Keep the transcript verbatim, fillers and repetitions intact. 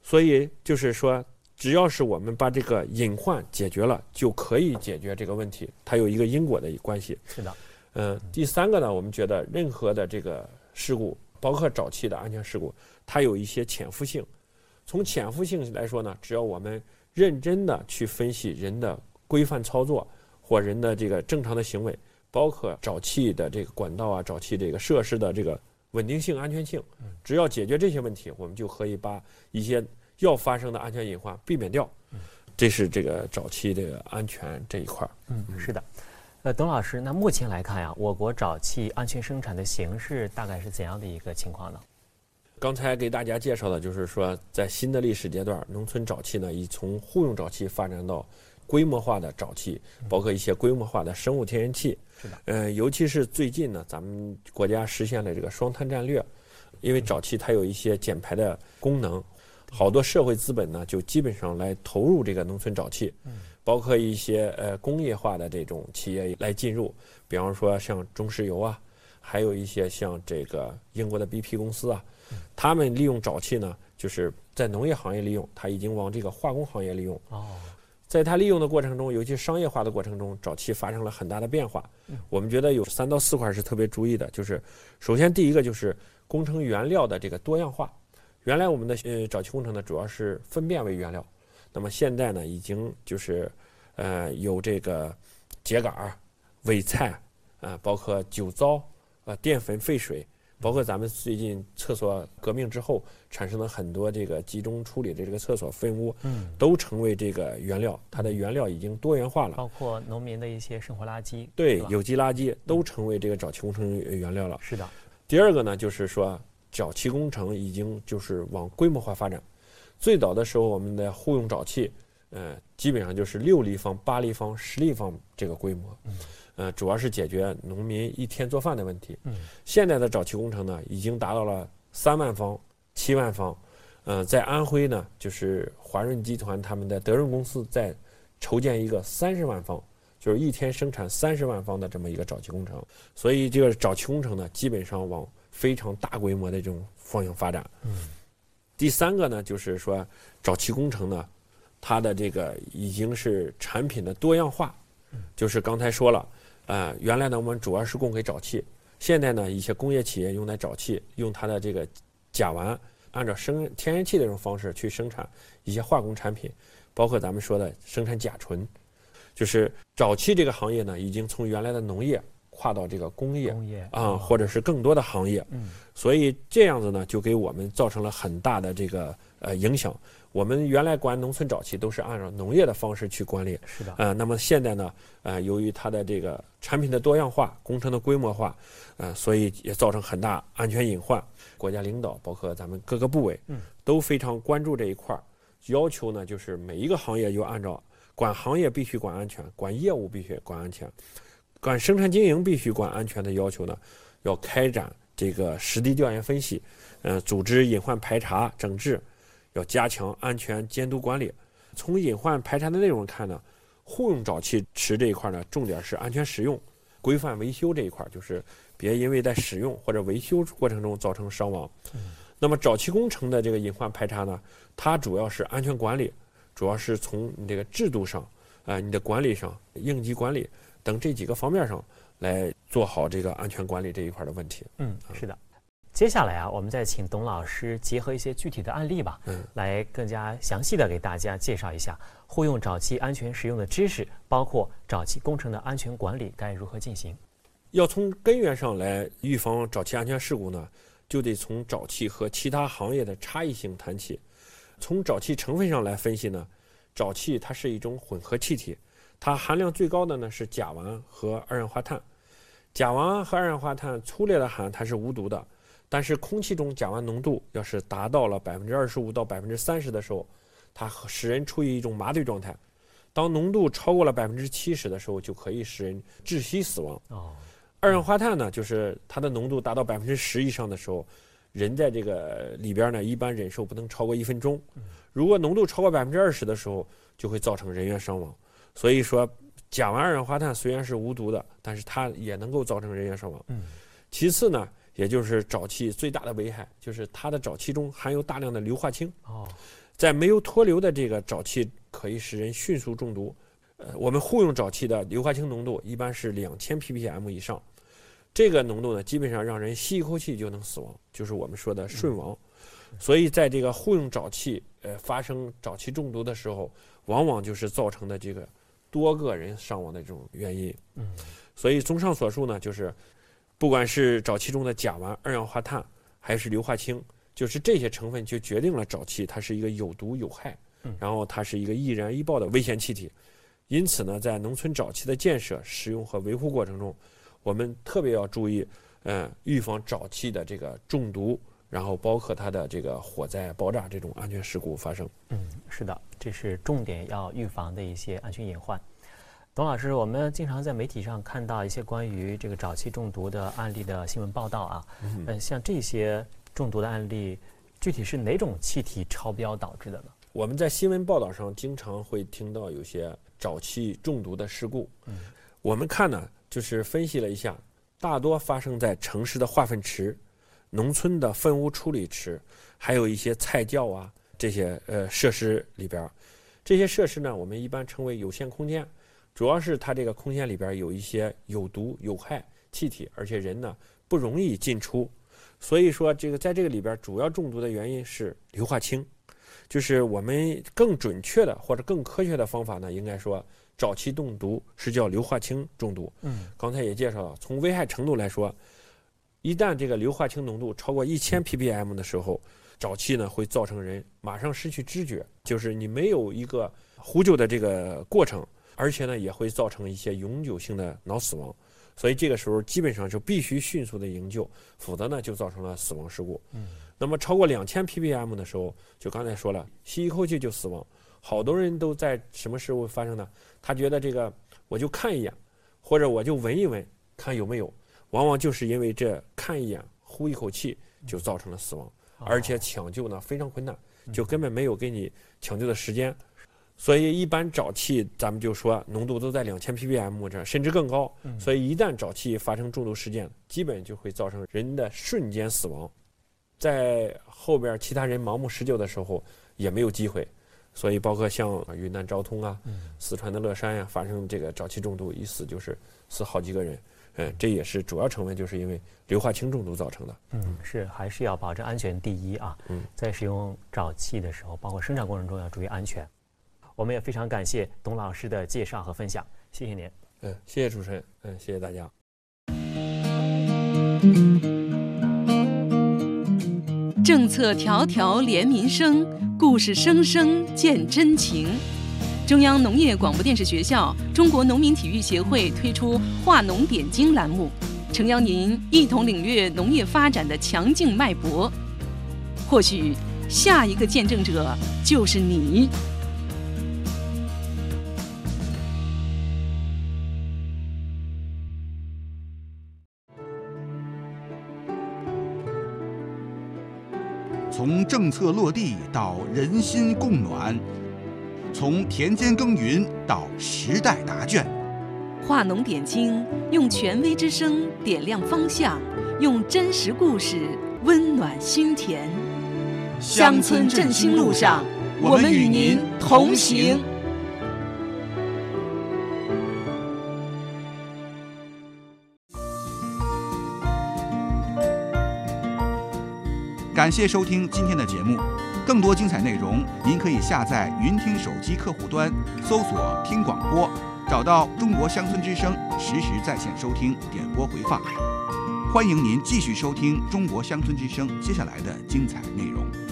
所以就是说，只要是我们把这个隐患解决了，就可以解决这个问题，它有一个因果的关系。 是的。 嗯、呃，第三个呢，我们觉得任何的这个事故，包括沼气的安全事故，它有一些潜伏性。从潜伏性来说呢，只要我们认真的去分析人的规范操作或人的这个正常的行为，包括沼气的这个管道啊、沼气这个设施的这个稳定性、安全性，只要解决这些问题，我们就可以把一些要发生的安全隐患避免掉。这是这个沼气这个安全这一块。 嗯，是的。呃，董老师，那目前来看呀，我国沼气安全生产的形势大概是怎样的一个情况呢？ 刚才给大家介绍的就是说，在新的历史阶段，农村沼气呢已从户用沼气发展到规模化的沼气，包括一些规模化的生物天然气。 是的。 呃，尤其是最近呢，咱们国家实现了这个双碳战略，因为沼气它有一些减排的功能，好多社会资本呢就基本上来投入这个农村沼气。嗯。包括一些呃工业化的这种企业来进入，比方说像中石油啊，还有一些像这个英国的 B P 公司啊，他们利用沼气呢，就是在农业行业利用，它已经往这个化工行业利用。 哦， 在它利用的过程中，尤其商业化的过程中，沼气发生了很大的变化。我们觉得有三到四块是特别注意的，就是首先第一个就是工程原料的这个多样化。原来我们的呃沼气工程呢，主要是粪便为原料。那么现在呢，已经就是，呃，有这个秸秆、尾菜，啊，包括酒糟、啊淀粉、废水，包括咱们最近厕所革命之后产生了很多这个集中处理的这个厕所粪污，嗯，都成为这个原料，它的原料已经多元化了。 包括农民的一些生活垃圾， 对，有机垃圾都成为这个沼气工程原料了。 是的。 第二个呢，就是说沼气工程已经就是往规模化发展。最早的时候，我们的户用沼气，呃，基本上就是六立方、八立方、十立方这个规模，呃，主要是解决农民一天做饭的问题。现在的沼气工程呢，已经达到了三万方、七万方，呃，在安徽呢，就是华润集团他们的德润公司在筹建一个三十万方，就是一天生产三十万方的这么一个沼气工程。所以这个沼气工程呢，基本上往非常大规模的这种方向发展。嗯。第三个呢，就是说沼气工程呢，它的这个已经是产品的多样化，就是刚才说了，呃，原来呢我们主要是供给沼气，现在呢一些工业企业用来沼气，用它的这个甲烷，按照生天然气的这种方式去生产一些化工产品，包括咱们说的生产甲醇，就是沼气这个行业呢，已经从原来的农业跨到这个工业， 工业啊、呃，或者是更多的行业，嗯，所以这样子呢，就给我们造成了很大的这个呃影响。我们原来管农村沼气都是按照农业的方式去管理， 是的， 呃，那么现在呢，呃，由于它的这个产品的多样化、工程的规模化，呃，所以也造成很大安全隐患。国家领导包括咱们各个部委，嗯，都非常关注这一块儿，要求呢就是每一个行业要按照管行业必须管安全，管业务必须管安全。管生产经营必须管安全的要求呢，要开展这个实地调研分析，呃，组织隐患排查整治，要加强安全监督管理。从隐患排查的内容看呢，户用沼气池这一块呢，重点是安全使用、规范维修这一块，就是别因为在使用或者维修过程中造成伤亡。嗯、那么沼气工程的这个隐患排查呢，它主要是安全管理，主要是从你这个制度上，啊、呃，你的管理上、应急管理等这几个方面上来做好这个安全管理这一块的问题。 嗯，是的。接下来啊，我们再请董老师结合一些具体的案例吧，嗯，来更加详细的给大家介绍一下户用沼气安全使用的知识，包括沼气工程的安全管理该如何进行。 要从根源上来预防沼气安全事故呢，就得从沼气和其他行业的差异性谈起。从沼气成分上来分析呢，沼气它是一种混合气体。它含量最高的呢是甲烷和二氧化碳，甲烷和二氧化碳粗略的含它是无毒的，但是空气中甲烷浓度要是达到了百分之二十五到百分之三十的时候，它使人处于一种麻醉状态；当浓度超过了百分之七十的时候，就可以使人窒息死亡。哦，二氧化碳呢，就是它的浓度达到百分之十以上的时候，人在这个里边呢，一般忍受不能超过一分钟；如果浓度超过百分之二十的时候，就会造成人员伤亡。所以说，甲烷二氧化碳虽然是无毒的，但是它也能够造成人员伤亡。嗯。其次呢，也就是沼气最大的危害，就是它的沼气中含有大量的硫化氢。哦。 在没有脱硫的这个沼气可以使人迅速中毒。呃，我们护用沼气的硫化氢浓度一般是两千 p p m 以上，这个浓度呢，基本上让人吸一口气就能死亡，就是我们说的瞬亡。所以在这个护用沼气呃发生沼气中毒的时候，往往就是造成的这个多个人伤亡的这种原因。 嗯， 所以综上所述呢，就是不管是沼气中的甲烷、二氧化碳，还是硫化氢，就是这些成分就决定了沼气它是一个有毒有害，然后它是一个易燃易爆的危险气体。因此呢，在农村沼气的建设、使用和维护过程中，我们特别要注意，呃，预防沼气的这个中毒，然后包括它的这个火灾、爆炸这种安全事故发生。 嗯，是的，这是重点要预防的一些安全隐患。董老师，我们经常在媒体上看到一些关于这个沼气中毒的案例的新闻报道啊，嗯、呃，像这些中毒的案例，具体是哪种气体超标导致的呢？ 我们在新闻报道上经常会听到有些沼气中毒的事故。嗯，我们看呢，就是分析了一下，大多发生在城市的化粪池、农村的粪污处理池，还有一些菜窖啊这些呃设施里边。这些设施呢，我们一般称为有限空间，主要是它这个空间里边有一些有毒有害气体，而且人呢不容易进出。所以说，这个在这个里边主要中毒的原因是硫化氢。就是我们更准确的或者更科学的方法呢，应该说沼气中毒是叫硫化氢中毒。嗯，刚才也介绍了，从危害程度来说，一旦这个硫化氢浓度超过一千 p p m 的时候，沼气呢会造成人马上失去知觉，就是你没有一个呼救的这个过程，而且呢也会造成一些永久性的脑死亡。所以这个时候基本上就必须迅速的营救，否则呢就造成了死亡事故。嗯，那么超过两千 p p m 的时候，就刚才说了，吸一口气就死亡。好多人都在什么时候发生呢？他觉得这个我就看一眼，或者我就闻一闻，看有没有。往往就是因为这看一眼、呼一口气，就造成了死亡，嗯、而且抢救呢非常困难，就根本没有给你抢救的时间。所以一般沼气咱们就说浓度都在两千 p p m 这，甚至更高。所以一旦沼气发生中毒事件，基本就会造成人的瞬间死亡，在后边其他人盲目施救的时候也没有机会。所以包括像云南昭通啊、四川的乐山呀、啊，发生这个沼气中毒，一死就是死好几个人。嗯，这也是主要成分，就是因为硫化氢中毒造成的。 嗯，是还是要保证安全第一啊。嗯，在使用沼气的时候，包括生产过程中要注意安全。我们也非常感谢董老师的介绍和分享，谢谢您。 嗯，谢谢主持人，嗯，谢谢大家。 政策条条连民生，故事声声见真情。中央农业广播电视学校、中国农民体育协会推出“话农点睛”栏目，诚邀您一同领略农业发展的强劲脉搏。或许下一个见证者就是你。 从政策落地到人心共暖，从田间耕耘到时代答卷， 话农点睛，用权威之声点亮方向，用真实故事温暖心田。乡村振兴路上，我们与您同行。 感谢收听今天的节目，更多精彩内容您可以下载云听手机客户端，搜索听广播，找到中国乡村之声，实时在线收听点播回放。欢迎您继续收听中国乡村之声接下来的精彩内容。